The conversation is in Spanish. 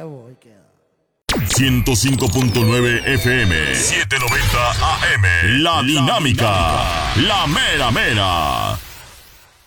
huevo, ahí queda. 105.9 FM, 790 AM. La Dinámica, la mera mera.